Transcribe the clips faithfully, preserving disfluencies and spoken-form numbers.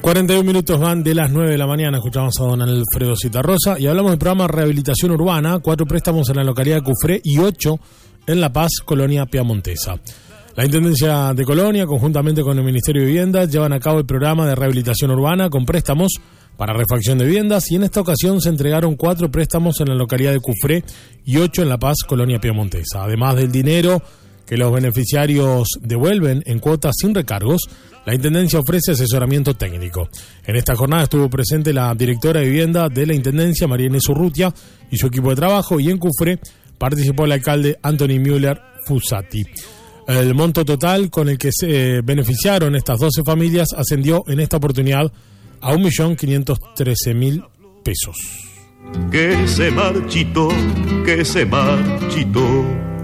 cuarenta y un minutos van de las nueve de la mañana, escuchamos a don Alfredo Citarrosa y hablamos del programa Rehabilitación Urbana, cuatro préstamos en la localidad de Cufré y ocho en La Paz, Colonia Piamontesa. La Intendencia de Colonia, conjuntamente con el Ministerio de Vivienda, llevan a cabo el programa de rehabilitación urbana con préstamos para refacción de viviendas y en esta ocasión se entregaron cuatro préstamos en la localidad de Cufré y ocho en La Paz, Colonia Piamontesa. Además del dinero que los beneficiarios devuelven en cuotas sin recargos, la Intendencia ofrece asesoramiento técnico. En esta jornada estuvo presente la directora de Vivienda de la Intendencia, María Inés Urrutia, y su equipo de trabajo, y en Cufré participó el alcalde Anthony Müller Fusati. El monto total con el que se beneficiaron estas doce familias ascendió en esta oportunidad a un millón quinientos trece mil pesos. Que se marchitó, que se marchitó.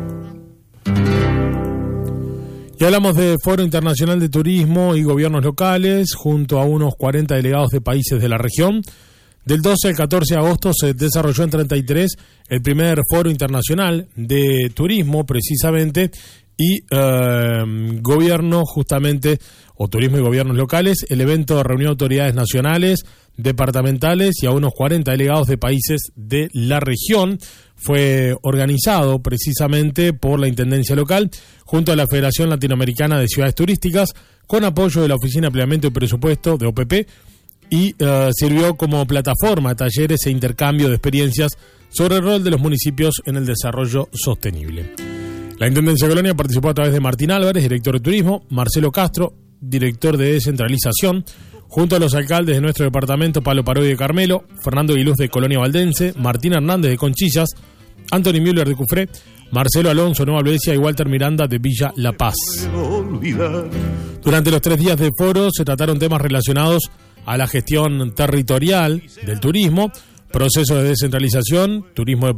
Y hablamos de Foro Internacional de Turismo y Gobiernos Locales, junto a unos cuarenta delegados de países de la región. Del doce al catorce de agosto se desarrolló en treinta y tres el primer Foro Internacional de Turismo, precisamente, y eh, Gobierno, justamente, o Turismo y Gobiernos Locales. El evento reunió autoridades nacionales, departamentales y a unos cuarenta delegados de países de la región. Fue organizado precisamente por la Intendencia Local junto a la Federación Latinoamericana de Ciudades Turísticas con apoyo de la Oficina de Planeamiento y Presupuesto de O P P y uh, sirvió como plataforma de talleres e intercambio de experiencias sobre el rol de los municipios en el desarrollo sostenible. La Intendencia de Colonia participó a través de Martín Álvarez, director de Turismo, Marcelo Castro, director de Descentralización, junto a los alcaldes de nuestro departamento, Pablo Parodi de Carmelo, Fernando Guiluz de Colonia Valdense, Martín Hernández de Conchillas, Anthony Müller de Cufré, Marcelo Alonso, Nueva Albesia y Walter Miranda de Villa La Paz. Durante los tres días de foro se trataron temas relacionados a la gestión territorial del turismo, proceso de descentralización, turismo de